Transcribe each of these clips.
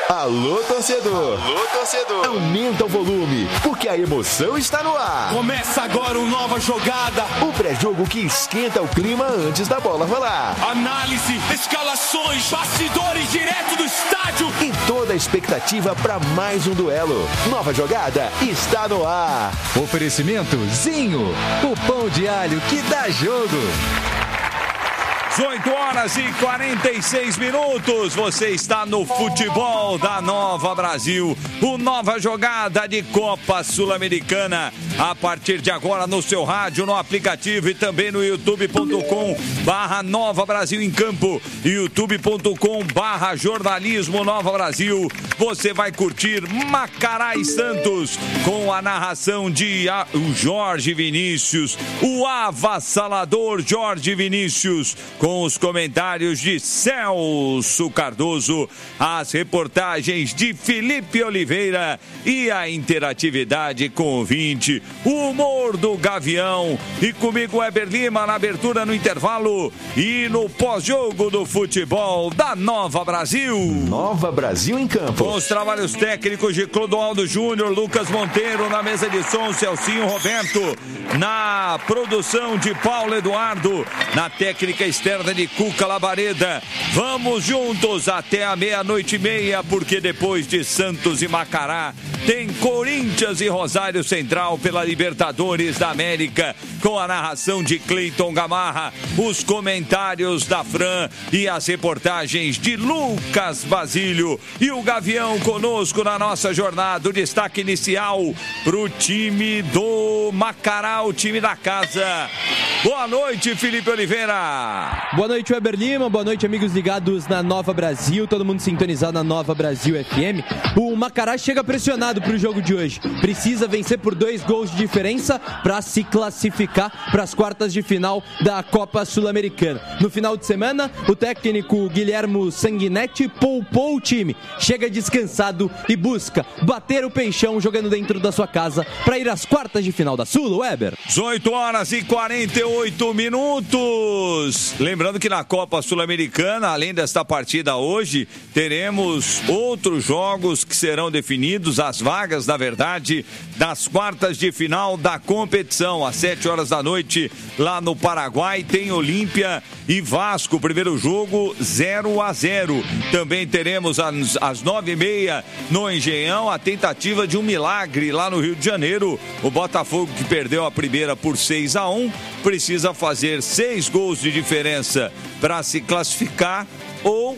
Alô, torcedor! Alô, torcedor! Aumenta o volume, porque a emoção está no ar. Começa agora uma nova jogada. O pré-jogo que esquenta o clima antes da bola rolar. Análise, escalações, bastidores direto do estádio. E toda a expectativa para mais um duelo. Nova jogada está no ar. Oferecimento Zinho, o pão de alho que dá jogo. 8h46. Você está no futebol da Nova Brasil. O Nova Jogada de Copa Sul-Americana. A partir de agora no seu rádio, no aplicativo e também no youtube.com/Nova Brasil em Campo. youtube.com/Jornalismo Nova Brasil. Você vai curtir Macará e Santos com a narração de Jorge Vinícius, o avassalador Jorge Vinícius, com os comentários de Celso Cardoso, as reportagens de Felipe Oliveira e a interatividade com o ouvinte, o humor do Gavião e comigo Weber Lima na abertura, no intervalo e no pós-jogo do futebol da Nova Brasil. Nova Brasil em Campo. Com os trabalhos técnicos de Clodoaldo Júnior, Lucas Monteiro na mesa de som, Celcinho Roberto na produção de Paulo Eduardo, na técnica externa de Cuca Labareda. Vamos juntos até a 00:30, porque depois de Santos e Macará tem Corinthians e Rosário Central pela Libertadores da América, com a narração de Cleiton Gamarra, os comentários da Fran e as reportagens de Lucas Basílio. E o Gavião conosco na nossa jornada. O destaque inicial pro time do Macará, o time da casa. Boa noite, Felipe Oliveira. Boa noite, Weber Lima. Boa noite, amigos ligados na Nova Brasil. Todo mundo sintonizado na Nova Brasil FM. O Macará chega pressionado para o jogo de hoje. Precisa vencer por 2 gols de diferença para se classificar para as quartas de final da Copa Sul-Americana. No final de semana, o técnico Guilhermo Sanguinetti poupou o time. Chega descansado e busca bater o peixão jogando dentro da sua casa para ir às quartas de final da Sul, Weber. 8h48. Lembrando que na Copa Sul-Americana, além desta partida hoje, teremos outros jogos que serão definidos, as vagas, na verdade, das quartas de final da competição. Às 7h, lá no Paraguai, tem Olímpia e Vasco. Primeiro jogo 0-0. Também teremos às 9h30 no Engenhão a tentativa de um milagre lá no Rio de Janeiro. O Botafogo, que perdeu a primeira por 6-1, precisa fazer 6 gols de diferença para se classificar ou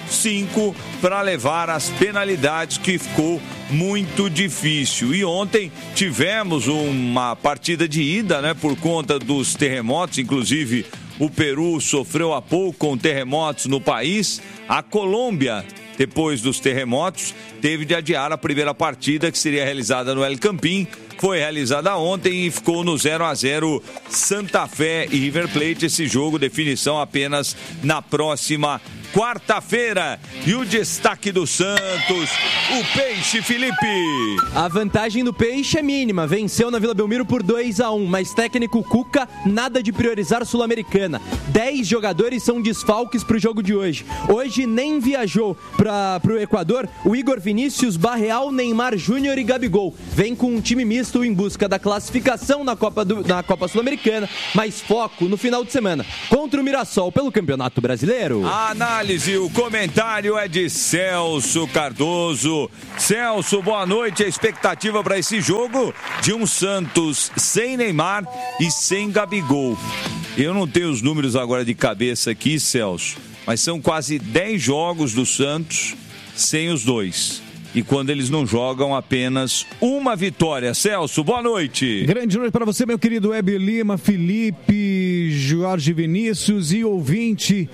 5 para levar as penalidades, que ficou muito difícil. E ontem tivemos uma partida de ida, né, por conta dos terremotos. Inclusive o Peru sofreu há pouco com terremotos no país. A Colômbia, depois dos terremotos, teve de adiar a primeira partida, que seria realizada no El Campín. Foi realizada ontem e ficou no 0-0 Santa Fé e River Plate. Esse jogo, definição apenas na próxima quarta-feira. E o destaque do Santos, o Peixe, Felipe. A vantagem do Peixe é mínima. Venceu na Vila Belmiro por 2-1, mas técnico Cuca, nada de priorizar Sul-Americana. 10 jogadores são desfalques para o jogo de hoje. Hoje nem viajou para o Equador o Igor Vinícius, Barreal, Neymar Júnior e Gabigol. Vem com um time misto em busca da classificação na Copa Sul-Americana, mas foco no final de semana contra o Mirassol pelo Campeonato Brasileiro. A análise, o comentário é de Celso Cardoso. Celso, boa noite. A expectativa para esse jogo de um Santos sem Neymar e sem Gabigol. Eu não tenho os números agora de cabeça aqui, Celso, mas são quase 10 jogos do Santos sem os dois. E quando eles não jogam, apenas uma vitória. Celso, boa noite. Grande noite para você, meu querido Weber Lima, Felipe, Jorge Vinícius e ouvinte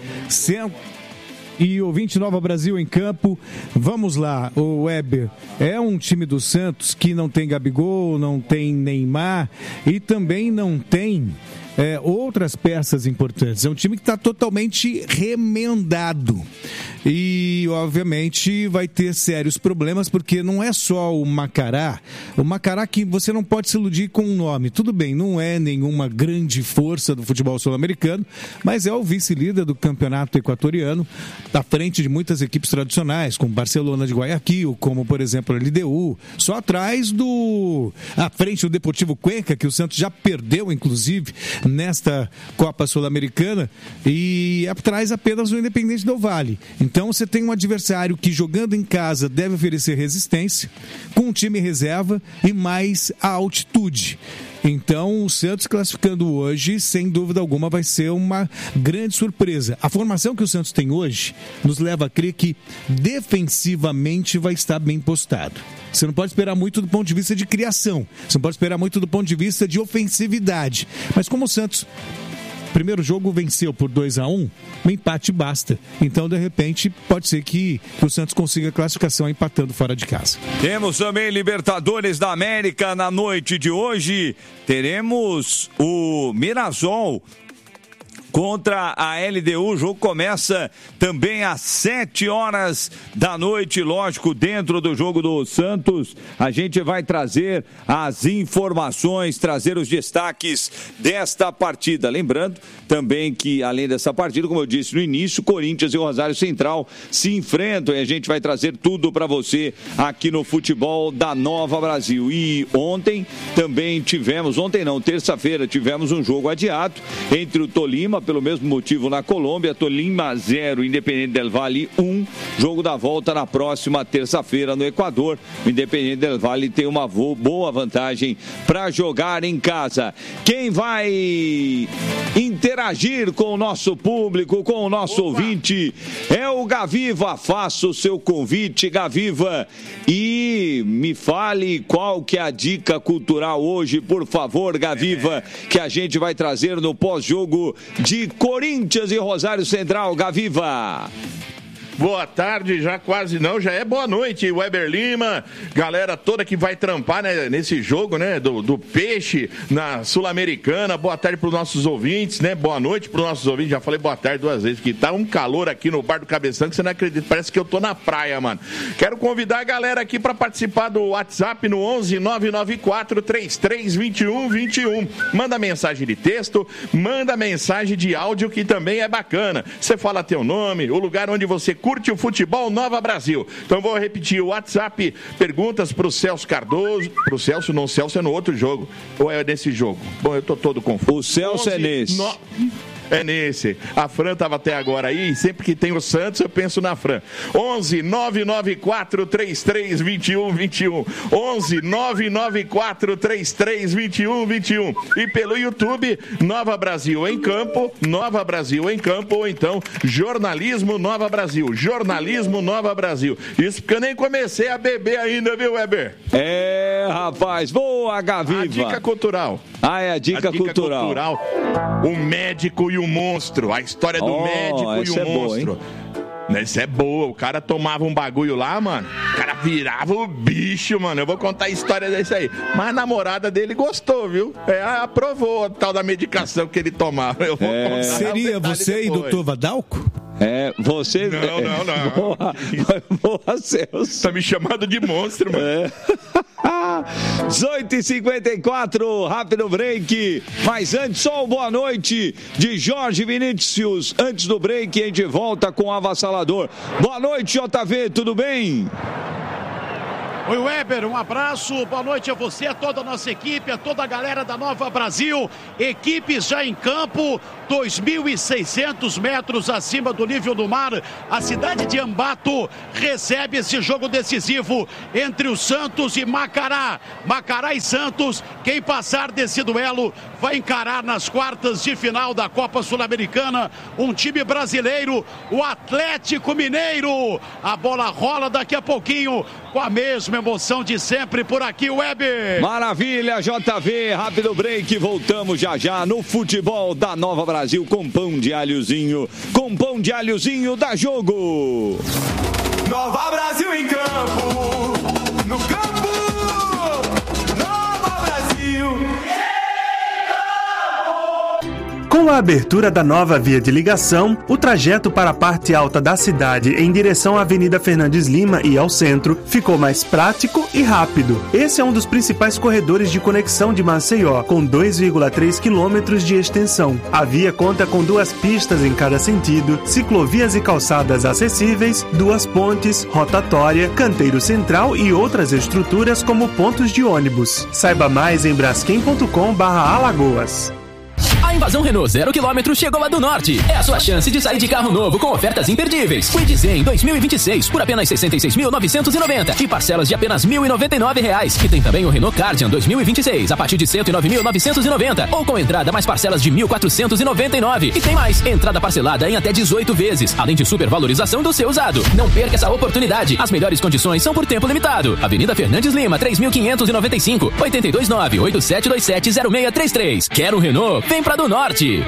Nova Brasil em Campo. Vamos lá, o Weber. É um time do Santos que não tem Gabigol, não tem Neymar e também não tem outras peças importantes. É um time que está totalmente remendado. e, obviamente, vai ter sérios problemas, porque não é só o Macará que você não pode se iludir com o nome. Tudo bem, não é nenhuma grande força do futebol sul-americano, mas é o vice-líder do campeonato equatoriano, à frente de muitas equipes tradicionais, como Barcelona de Guayaquil, como, por exemplo, a LDU, só atrás à frente do Deportivo Cuenca, que o Santos já perdeu, inclusive, nesta Copa Sul-Americana, e atrás apenas o Independente Del Valle. Então você tem um adversário que, jogando em casa, deve oferecer resistência, com um time reserva e mais a altitude. Então, o Santos classificando hoje, sem dúvida alguma, vai ser uma grande surpresa. A formação que o Santos tem hoje nos leva a crer que defensivamente vai estar bem postado. Você não pode esperar muito do ponto de vista de criação, você não pode esperar muito do ponto de vista de ofensividade. Mas como o Santos, primeiro jogo, venceu por 2-1, um empate basta. Então, de repente, pode ser que o Santos consiga a classificação empatando fora de casa. Temos também Libertadores da América na noite de hoje. Teremos o Mirassol contra a LDU. O jogo começa também às 7h da noite, lógico, dentro do jogo do Santos. A gente vai trazer as informações, trazer os destaques desta partida. Lembrando também que, além dessa partida, como eu disse no início, Corinthians e o Rosário Central se enfrentam e a gente vai trazer tudo para você aqui no Futebol da Nova Brasil. E terça-feira tivemos um jogo adiado entre o Tolima, pelo mesmo motivo, na Colômbia. Tolima 0, Independente Del Valle 1. Jogo da volta na próxima terça-feira no Equador. O Independente Del Valle tem uma boa vantagem para jogar em casa. Quem vai interagir com o nosso público, com o nosso ouvinte, é o Gaviva. Faça o seu convite, Gaviva, e me fale qual que é a dica cultural hoje, por favor, Gaviva, que a gente vai trazer no pós-jogo de Corinthians e Rosário Central. Gaviva. Boa tarde, já é boa noite, Weber Lima, galera toda que vai trampar, né, nesse jogo, né, do Peixe na Sul-Americana. Boa tarde para os nossos ouvintes, né, boa noite para os nossos ouvintes. Já falei boa tarde 2 vezes, que tá um calor aqui no Bar do Cabeção que você não acredita, parece que eu tô na praia, mano. Quero convidar a galera aqui para participar do WhatsApp no 11 994 3321 21. Manda mensagem de texto, manda mensagem de áudio, que também é bacana. Você fala teu nome, o lugar onde você curte o Futebol Nova Brasil. Então vou repetir o WhatsApp, perguntas pro Celso Cardoso, pro Celso, não, Celso é no outro jogo, ou é nesse jogo? Bom, eu tô todo confuso. O Celso 11, é nesse. É nesse. A Fran estava até agora aí, sempre que tem o Santos eu penso na Fran. 11 994 33 21 21. 11 994 33 21 21. E pelo YouTube, Nova Brasil em Campo, Nova Brasil em Campo, ou então Jornalismo Nova Brasil. Jornalismo Nova Brasil. Isso porque eu nem comecei a beber ainda, viu, Weber? É, rapaz. Boa, Gaviva. A dica cultural. Ah, é a dica cultural. O médico e o monstro. A história do médico e o monstro. Boa, essa é boa. O cara tomava um bagulho lá, mano. O cara virava o bicho, mano. Eu vou contar a história desse aí. Mas a namorada dele gostou, viu? Aprovou a tal da medicação que ele tomava. Eu vou contar. Seria você e doutor Vadalco? Você... Não. Boa, Celso. Tá me chamando de monstro, mano. 18h54, rápido break. Mas antes, só boa noite de Jorge Vinícius. Antes do break, a gente volta com o avassalador. Boa noite, JV, tudo bem? Oi, Weber, um abraço, boa noite a você, a toda a nossa equipe, a toda a galera da Nova Brasil. Equipes já em campo, 2.600 metros acima do nível do mar. A cidade de Ambato recebe esse jogo decisivo entre o Santos e Macará. Macará e Santos, quem passar desse duelo vai encarar nas quartas de final da Copa Sul-Americana um time brasileiro, o Atlético Mineiro. A bola rola daqui a pouquinho com a mesma emoção de sempre por aqui, Weber. Maravilha, JV, rápido break, voltamos já no Futebol da Nova Brasil com pão de alhozinho, dá jogo. Nova Brasil em campo, no campo, Nova Brasil. Com a a abertura da nova via de ligação, o trajeto para a parte alta da cidade em direção à Avenida Fernandes Lima e ao centro ficou mais prático e rápido. Esse é um dos principais corredores de conexão de Maceió, com 2,3 quilômetros de extensão. A via conta com 2 pistas em cada sentido, ciclovias e calçadas acessíveis, 2 pontes, rotatória, canteiro central e outras estruturas como pontos de ônibus. Saiba mais em braskem.com/Alagoas. A invasão Renault 0 km chegou a do Norte. É a sua chance de sair de carro novo com ofertas imperdíveis. Kwid Zen 2026 por apenas R$ 66.990 e parcelas de apenas R$ 1.099. E tem também o Renault Kardian 2026 a partir de R$ 109.990 ou com entrada mais parcelas de R$ 1.499. E tem mais, entrada parcelada em até 18 vezes, além de supervalorização do seu usado. Não perca essa oportunidade. As melhores condições são por tempo limitado. Avenida Fernandes Lima, 3.595, 829-8727-0633. Quer um Renault? Vem pra do Norte.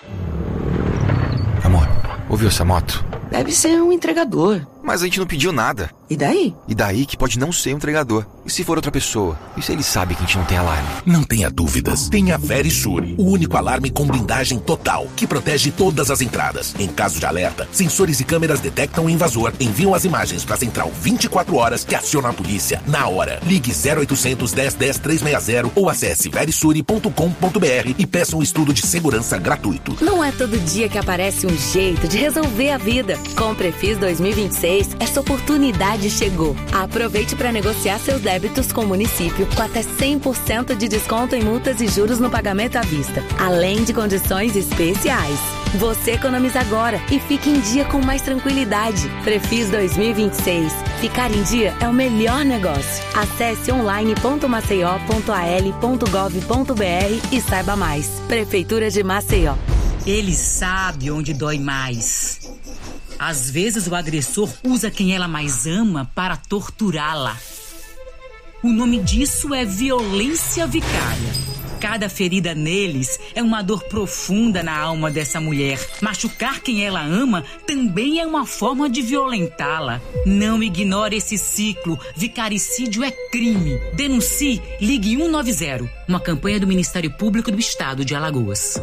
Amor, ouviu essa moto? Deve ser um entregador. Mas a gente não pediu nada. E daí? E daí que pode não ser um entregador. E se for outra pessoa? E se ele sabe que a gente não tem alarme? Não tenha dúvidas. Tem a Verisure, o único alarme com blindagem total, que protege todas as entradas. Em caso de alerta, sensores e câmeras detectam o invasor, enviam as imagens para a central 24 horas que aciona a polícia na hora. Ligue 0800 10 10 360 ou acesse verisure.com.br e peça um estudo de segurança gratuito. Não é todo dia que aparece um jeito de resolver a vida. Com o Prefis 2026, essa oportunidade chegou. Aproveite para negociar seus débitos com o município com até 100% de desconto em multas e juros no pagamento à vista, além de condições especiais. Você economiza agora e fique em dia com mais tranquilidade. Prefis 2026. Ficar em dia é o melhor negócio. Acesse online.maceió.al.gov.br e saiba mais. Prefeitura de Maceió. Ele sabe onde dói mais. Às vezes o agressor usa quem ela mais ama para torturá-la. O nome disso é violência vicária. Cada ferida neles é uma dor profunda na alma dessa mulher. Machucar quem ela ama também é uma forma de violentá-la. Não ignore esse ciclo. Vicaricídio é crime. Denuncie, ligue 190. Uma campanha do Ministério Público do Estado de Alagoas.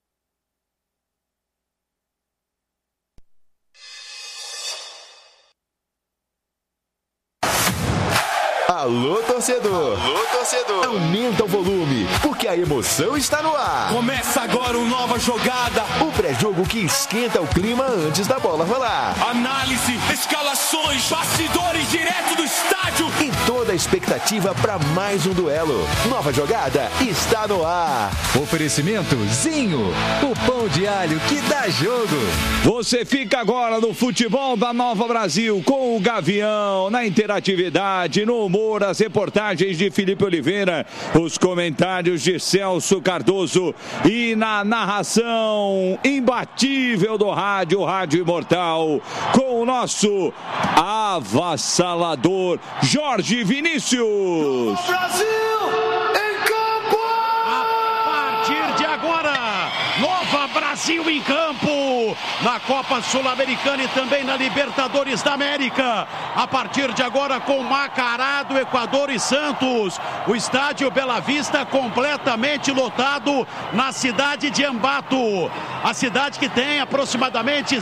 Alô, torcedor! Alô, torcedor! Aumenta o volume, porque a emoção está no ar. Começa agora uma nova jogada. O pré-jogo que esquenta o clima antes da bola rolar. Análise, escalações, bastidores direto do estádio. E toda a expectativa para mais um duelo. Nova jogada está no ar. Oferecimento Zinho, o pão de alho que dá jogo. Você fica agora no futebol da Nova Brasil com o Gavião, na interatividade, no humor, as reportagens de Felipe Oliveira, os comentários de Celso Cardoso e na narração imbatível do rádio, Rádio Imortal, com o nosso avassalador Jorge Vinícius. Brasil em campo! A partir de agora, Nova Brasil em campo, na Copa Sul-Americana e também na Libertadores da América. A partir de agora com Macará do Equador e Santos. O estádio Bela Vista completamente lotado na cidade de Ambato. A cidade que tem aproximadamente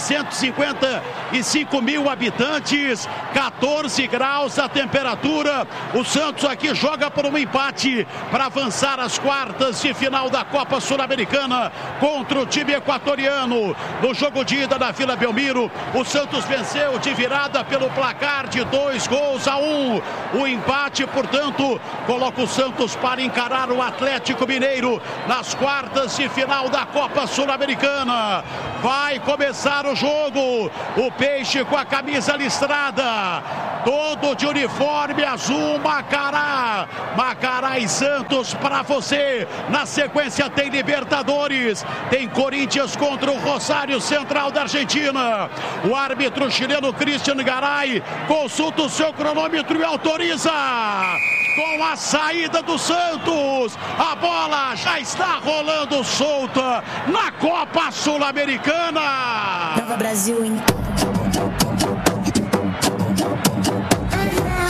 155 mil habitantes, 14 graus a temperatura. O Santos aqui joga por um empate para avançar às quartas de final da Copa Sul-Americana contra o time equatoriano. No jogo de ida na Vila Belmiro, o Santos venceu de virada pelo placar de 2-1. O empate, portanto, coloca o Santos para encarar o Atlético Mineiro nas quartas de final da Copa Sul-Americana. Vai começar o jogo. O Peixe com a camisa listrada, todo de uniforme azul, Macará. Macará e Santos para você. Na sequência tem Libertadores, tem Corinthians contra o Rosário Central da Argentina. O árbitro chileno Cristian Garay consulta o seu cronômetro e autoriza. Com a saída do Santos, a bola já está rolando solta na Copa Sul-Americana. Nova Brasil em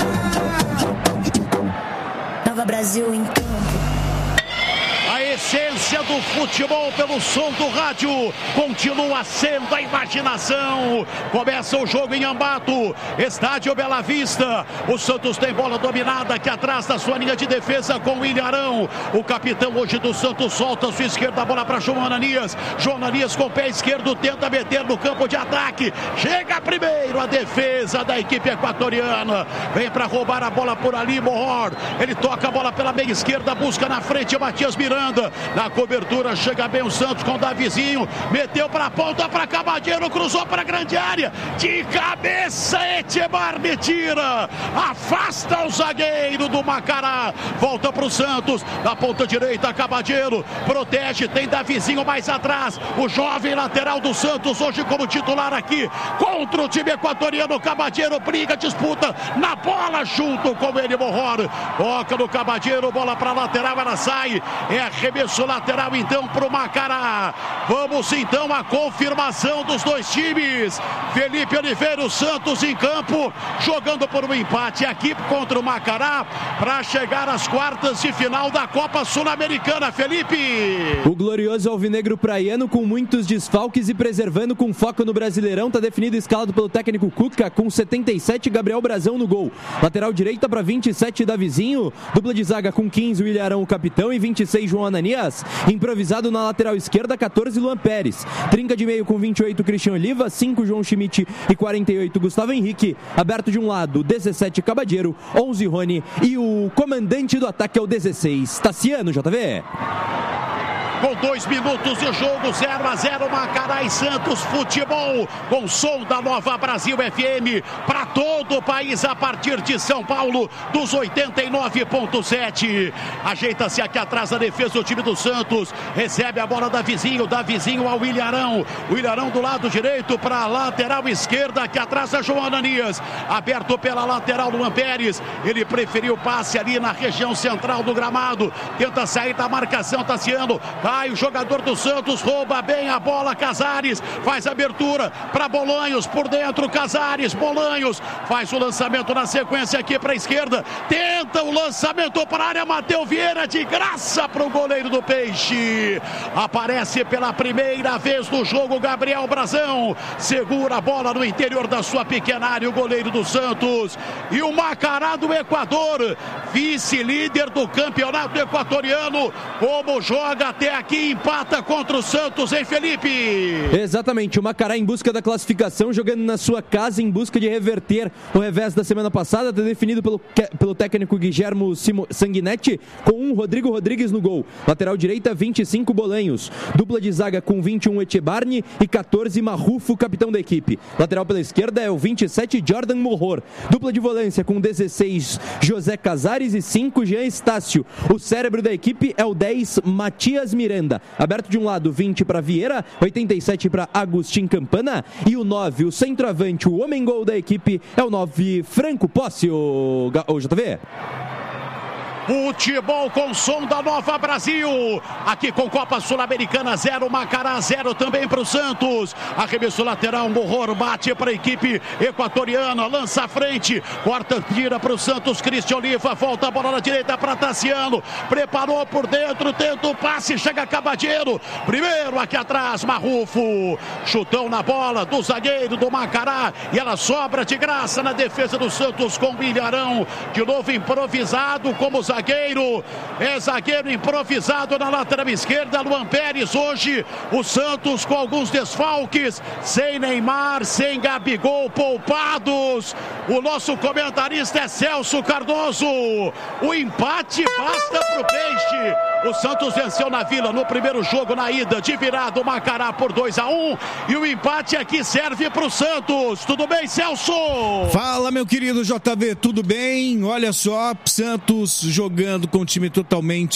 Nova Brasil em campo. A essência do futebol pelo som do rádio. Continua sendo a imaginação. Começa o jogo em Ambato, estádio Bela Vista. O Santos tem bola dominada aqui atrás da sua linha de defesa com o Ilharão. O capitão hoje do Santos solta a sua esquerda, a bola para João Ananias. João Ananias com o pé esquerdo tenta meter no campo de ataque. Chega primeiro a defesa da equipe equatoriana. Vem para roubar a bola por ali, Mohor. Ele toca a bola pela meia esquerda, busca na frente o Matias Miranda. Na cobertura chega bem o Santos com o Davizinho. Meteu para a ponta para Cabadeiro, cruzou para a grande área. De cabeça, Etchebar me tira. Afasta o zagueiro do Macará. Volta para o Santos. Na ponta direita, Cabadeiro. Protege, tem Davizinho mais atrás. O jovem lateral do Santos, hoje como titular aqui. Contra o time equatoriano, Cabadeiro briga, disputa na bola junto com ele, Mohor. Toca no Cabadeiro, bola para lateral, ela sai. É arremesso lateral então para o Macará. Vamos então à confirmação dos dois times. Felipe Oliveira, o Santos em campo, jogando por um empate aqui contra o Macará para chegar às quartas de final da Copa Sul-Americana. Felipe. O glorioso alvinegro praiano com muitos desfalques e preservando com foco no Brasileirão, tá definido escalado pelo técnico Cuca com 77, Gabriel Brazão no gol. Lateral direita para 27, Davizinho. Dupla de zaga com 15, o Ilharão, o capitão, e 26, João Ananias. Improvisado na lateral esquerda, 14, Luan Pérez. Trinca de meio com 28, Cristian Oliva, 5, João Schmidt e 48, Gustavo Henrique. Aberto de um lado, 17, Cabadeiro, 11, Rony e o comandante do ataque é o 16, Tassiano, JV. Com 2 minutos de jogo, 0-0, Macará e Santos Futebol, com som da Nova Brasil FM, para todo o país a partir de São Paulo, dos 89.7. Ajeita-se aqui atrás a defesa do time do Santos, recebe a bola Davizinho ao Ilharão. O Ilharão do lado direito para a lateral esquerda, aqui atrás a João Ananias, aberto pela lateral Luan Pérez. Ele preferiu passe ali na região central do gramado, tenta sair da marcação, Tassiano. Vai o jogador do Santos, rouba bem a bola, Casares faz abertura para Bolanhos, por dentro Casares, Bolanhos faz o lançamento na sequência aqui para a esquerda, tenta o lançamento para a área, Matheus Vieira de graça para o goleiro do Peixe. Aparece pela primeira vez no jogo Gabriel Brazão, segura a bola no interior da sua pequena área, o goleiro do Santos. E o Macará do Equador, vice-líder do campeonato equatoriano, como joga até aqui, empata contra o Santos, hein, Felipe? Exatamente, o Macará em busca da classificação, jogando na sua casa em busca de reverter o revés da semana passada, definido pelo técnico Guilhermo Sanguinetti, com um Rodrigo Rodrigues no gol. Lateral direita, 25, Bolanhos. Dupla de zaga com 21, Etchebarne e 14, Marrufo, capitão da equipe. Lateral pela esquerda é o 27, Jordan Mohor. Dupla de volância com 16, José Casares e 5, Jean Estácio. O cérebro da equipe é o 10, Matias Miranda. Aberto de um lado, 20 para Vieira, 87 para Agustin Campana e o 9, o centroavante, o homem gol da equipe é o 9, Franco Posse, o JV. Futebol com som da Nova Brasil, aqui com Copa Sul-Americana, 0, Macará 0 também para o Santos. Arremesso lateral, Mohor bate para a equipe equatoriana, lança à frente, corta, tira para o Santos, Cristian Oliva, volta a bola na direita para Tassiano, preparou por dentro, tenta o passe, chega Cabadeiro, primeiro aqui atrás, Marrufo, chutão na bola do zagueiro do Macará, e ela sobra de graça na defesa do Santos com o Ilharão, de novo improvisado como zagueiro, é zagueiro improvisado na lateral esquerda, Luan Pérez. Hoje o Santos com alguns desfalques, sem Neymar, sem Gabigol, poupados. O nosso comentarista é Celso Cardoso. O empate basta pro Peixe. O Santos venceu na Vila no primeiro jogo, na ida de virada, o Macará por 2-1, e o empate aqui serve pro Santos. Tudo bem, Celso? Fala, meu querido JV, tudo bem? Olha só, Santos jogando com o time totalmente